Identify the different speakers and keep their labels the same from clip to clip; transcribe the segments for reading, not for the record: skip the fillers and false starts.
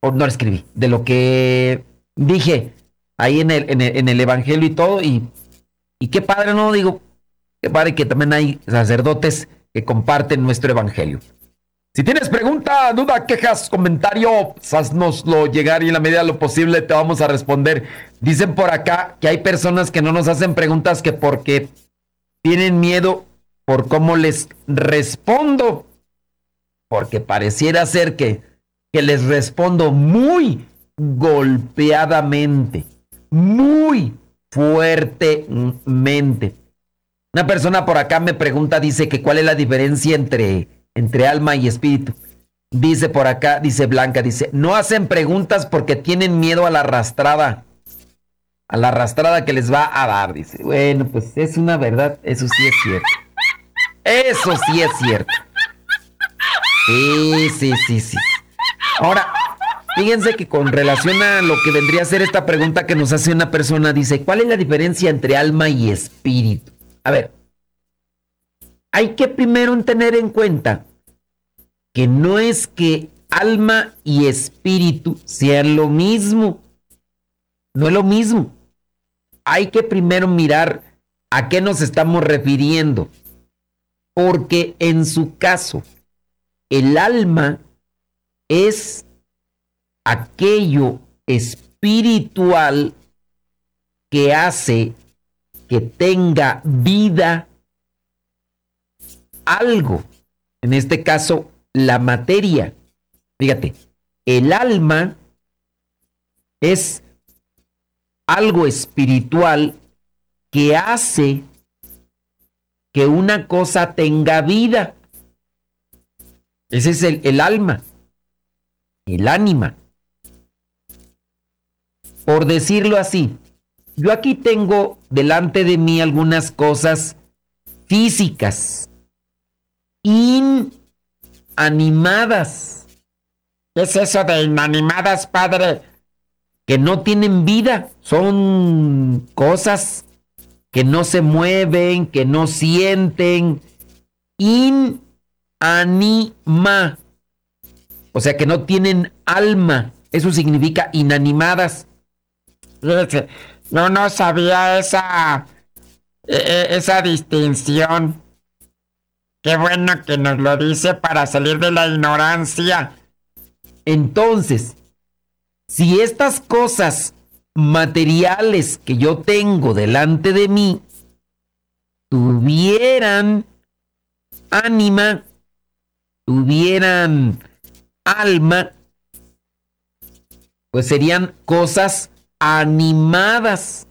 Speaker 1: o no lo escribí, de lo que dije ahí en el Evangelio y todo, y qué padre, ¿no? Digo, qué padre que también hay sacerdotes que comparten nuestro Evangelio. Si tienes pregunta, duda, quejas, comentario, pues, haznoslo llegar y en la medida de lo posible te vamos a responder. Dicen por acá que hay personas que no nos hacen preguntas que porque tienen miedo por cómo les respondo. Porque pareciera ser que les respondo muy golpeadamente, muy fuertemente. Una persona por acá me pregunta, dice que cuál es la diferencia entre alma y espíritu. Dice por acá, dice Blanca, dice, no hacen preguntas porque tienen miedo a la arrastrada que les va a dar. Dice, bueno, pues es una verdad, eso sí es cierto. Eso sí es cierto. Sí, sí, sí, sí. Ahora, fíjense que con relación a lo que vendría a ser esta pregunta que nos hace una persona, dice, ¿cuál es la diferencia entre alma y espíritu? A ver, hay que primero tener en cuenta que no es que alma y espíritu sean lo mismo. No es lo mismo. Hay que primero mirar a qué nos estamos refiriendo. Porque en su caso, el alma es aquello espiritual que hace que tenga vida algo. En este caso, la materia. Fíjate, el alma es algo espiritual que hace que una cosa tenga vida. Ese es el alma, el ánima. Por decirlo así, yo aquí tengo delante de mí algunas cosas físicas, inanimadas. ¿Qué es eso de inanimadas, padre? Que no tienen vida, son cosas que no se mueven, que no sienten. Inanima, o sea que no tienen alma, eso significa inanimadas. Fíjese, yo no sabía esa distinción. Qué bueno que nos lo dice para salir de la ignorancia. Entonces, si estas cosas materiales que yo tengo delante de mí tuvieran ánima, tuvieran alma, pues serían cosas animadas.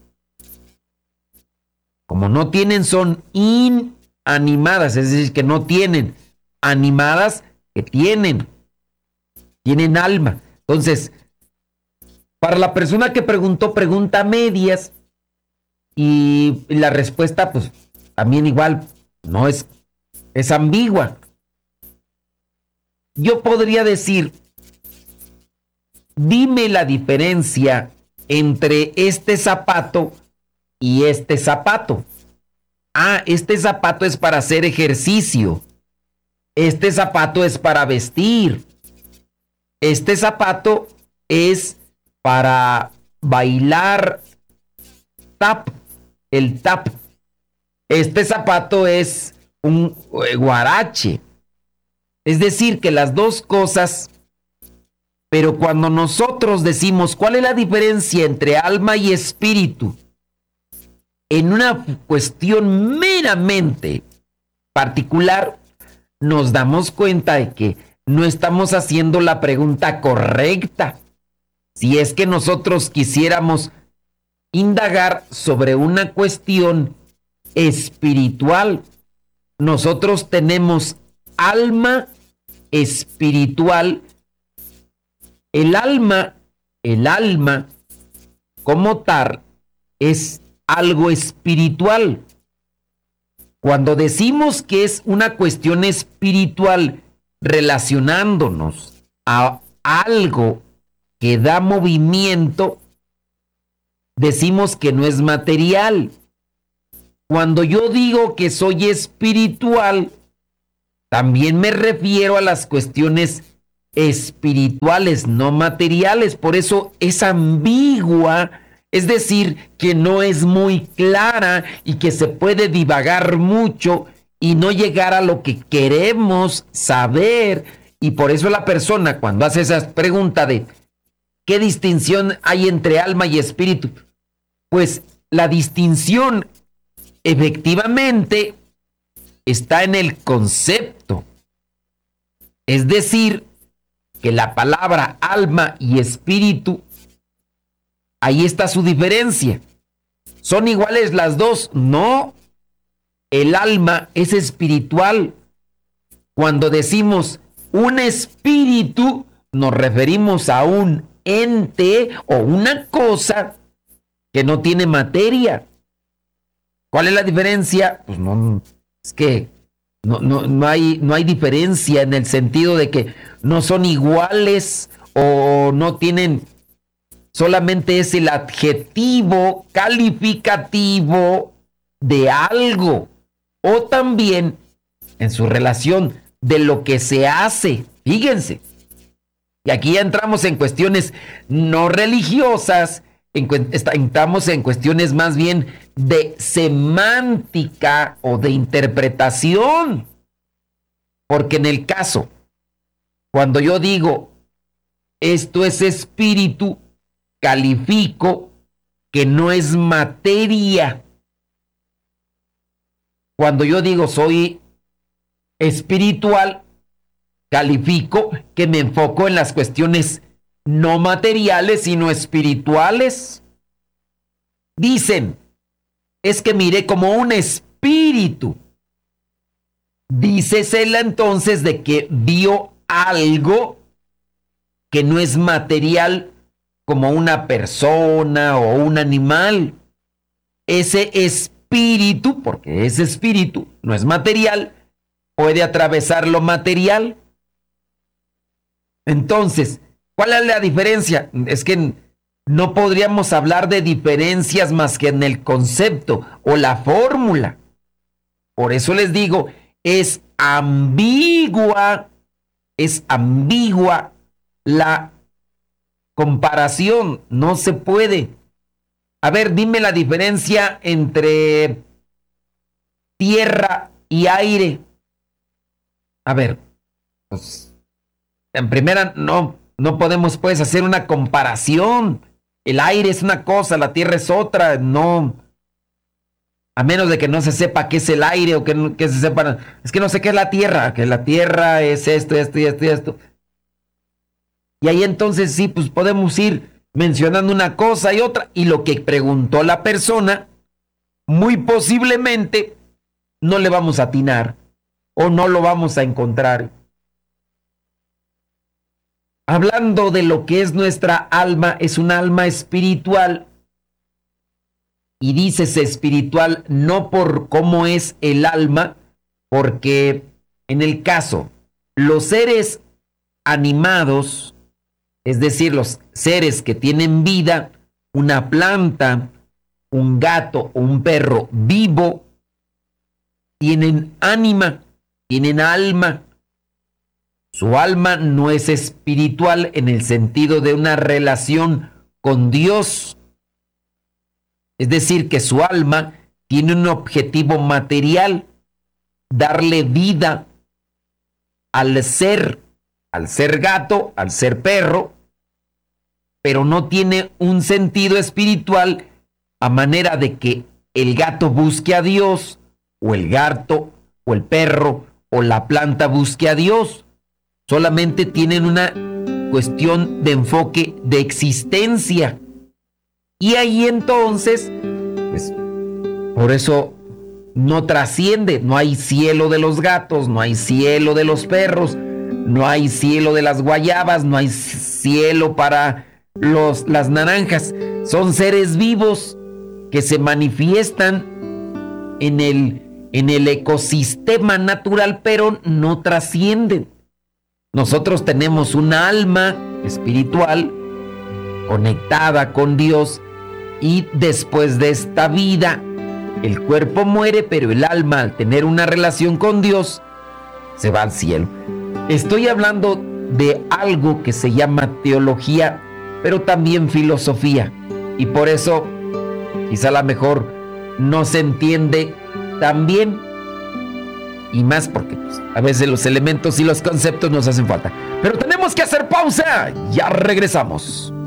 Speaker 1: Como no tienen, son inanimadas, es decir, que no tienen. Animadas, que tienen alma. Entonces, para la persona que preguntó, pregunta a medias y la respuesta, pues, también igual, no es ambigua. Yo podría decir, dime la diferencia entre este zapato y este zapato. Ah, este zapato es para hacer ejercicio. Este zapato es para vestir. Este zapato es para bailar tap, el tap. Este zapato es un guarache. Es decir, que las dos cosas, pero cuando nosotros decimos cuál es la diferencia entre alma y espíritu, en una cuestión meramente particular, nos damos cuenta de que no estamos haciendo la pregunta correcta. Si es que nosotros quisiéramos indagar sobre una cuestión espiritual, nosotros tenemos alma espiritual. El alma como tal es algo espiritual. Cuando decimos que es una cuestión espiritual relacionándonos a algo que da movimiento, decimos que no es material. Cuando yo digo que soy espiritual, también me refiero a las cuestiones espirituales, no materiales. Por eso es ambigua, es decir, que no es muy clara y que se puede divagar mucho y no llegar a lo que queremos saber. Y por eso la persona, cuando hace esa pregunta de ¿qué distinción hay entre alma y espíritu? Pues la distinción efectivamente está en el concepto. Es decir, que la palabra alma y espíritu, ahí está su diferencia. ¿Son iguales las dos? No. El alma es espiritual. Cuando decimos un espíritu, nos referimos a un ente o una cosa que no tiene materia. ¿Cuál es la diferencia? Pues no, es que no hay diferencia en el sentido de que no son iguales o no tienen, solamente es el adjetivo calificativo de algo o también en su relación de lo que se hace. Fíjense. Y aquí ya entramos en cuestiones no religiosas, entramos en cuestiones más bien de semántica o de interpretación. Porque en el caso, cuando yo digo, esto es espíritu, califico que no es materia. Cuando yo digo soy espiritual, califico que me enfoco en las cuestiones no materiales, sino espirituales. Dicen, es que miré como un espíritu. Dícesela entonces de que vio algo que no es material como una persona o un animal. Ese espíritu, porque ese espíritu no es material, puede atravesar lo material. Entonces, ¿cuál es la diferencia? Es que no podríamos hablar de diferencias más que en el concepto o la fórmula. Por eso les digo, es ambigua la comparación, no se puede. A ver, dime la diferencia entre tierra y aire. A ver, pues en primera no podemos pues hacer una comparación. El aire es una cosa, la tierra es otra, no. A menos de que no se sepa qué es el aire o que se sepa. Es que no sé qué es la tierra, que la tierra es esto y esto. Y ahí entonces sí, pues podemos ir mencionando una cosa y otra. Y lo que preguntó la persona, muy posiblemente no le vamos a atinar o no lo vamos a encontrar. Hablando de lo que es nuestra alma, es un alma espiritual. Y dícese espiritual no por cómo es el alma, porque en el caso, los seres animados, es decir, los seres que tienen vida, una planta, un gato o un perro vivo, tienen ánima, tienen alma. Su alma no es espiritual en el sentido de una relación con Dios. Es decir, que su alma tiene un objetivo material, darle vida al ser gato, al ser perro, pero no tiene un sentido espiritual a manera de que el gato busque a Dios, o el gato, o el perro, o la planta busque a Dios. Solamente tienen una cuestión de enfoque de existencia. Y ahí entonces, pues, por eso no trasciende, no hay cielo de los gatos, no hay cielo de los perros, no hay cielo de las guayabas, no hay cielo para las naranjas. Son seres vivos que se manifiestan en el ecosistema natural, pero no trascienden. Nosotros tenemos un alma espiritual conectada con Dios y después de esta vida el cuerpo muere, pero el alma, al tener una relación con Dios, se va al cielo. Estoy hablando de algo que se llama teología, pero también filosofía. Y por eso, quizá a lo mejor no se entiende tan bien. Y más porque pues, a veces los elementos y los conceptos nos hacen falta. Pero tenemos que hacer pausa. Ya regresamos.